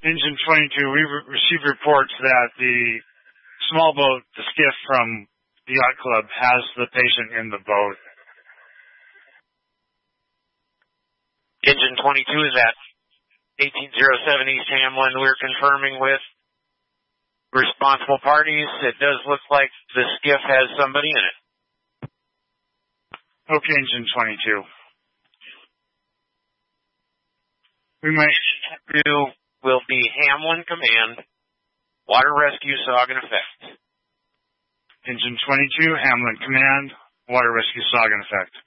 Engine 22, we received reports that the small boat, the skiff from the yacht club, has the patient in the boat. Engine 22 is at 1807 East Hamlin. We're confirming with responsible parties. It does look like the skiff has somebody in it. Okay, Engine 22. Engine 2 will be Hamlin Command. Water rescue Saugan effect. Engine 22, Hamlin Command. Water rescue Saugan effect.